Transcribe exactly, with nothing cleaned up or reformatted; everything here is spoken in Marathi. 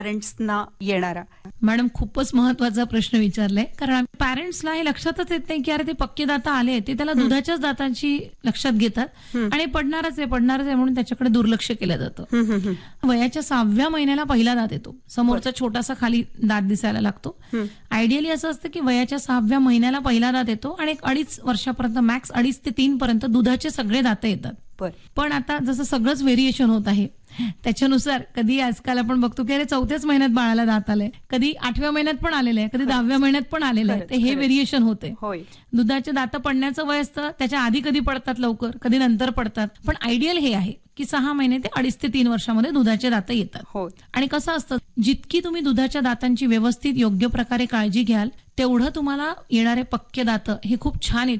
पॅरेंट्सना येणारा? मॅडम खूपच महत्वाचा प्रश्न विचारलाय, कारण पॅरेंट्सला हे लक्षातच येत नाही की अरे ते पक्के दात आले, ते त्याला दुधाच्याच दातांची लक्षात घेतात आणि पडणारच आहे पडणारच आहे म्हणून त्याच्याकडे दुर्लक्ष केलं जातं. वयाच्या सहाव्या महिन्याला पहिला दात येतो, समोरचा छोटासा खाली दात दिसायला लागतो. आयडियली असं असतं की वयाच्या सहाव्या महिन्याला पहिला दात येतो आणि एक अडीच वर्षापर्यंत मॅक्स अडीच ते तीन पर्यंत दुधाचे सगळे दात येतात. पण आता जसं सगळंच व्हेरिएशन होत आहे त्याच्यानुसार कधी आजकाल आपण बघतो की अरे चौथ्याच महिन्यात बाळाला दात आलंय, कधी आठव्या महिन्यात पण आलेलं आहे, कधी दहाव्या महिन्यात पण आलेलं आहे. ते हे व्हेरिएशन होते. दुधाचे दात पडण्याचं वय असतं, त्याच्या आधी कधी पडतात लवकर, कधी नंतर पडतात. पण आयडियल हे आहे की सहा महिने ते अडीच ते तीन वर्षामध्ये दुधाचे दात येतात. आणि कसं असतं, जितकी तुम्ही दुधाच्या दातांची व्यवस्थित योग्य प्रकारे काळजी घ्याल तेवढं तुम्हाला येणारे पक्के दात हे खूप छान